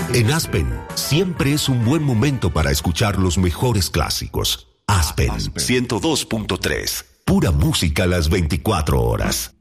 En Aspen, siempre es un buen momento para escuchar los mejores clásicos. Aspen 102.3. Pura música a las 24 horas.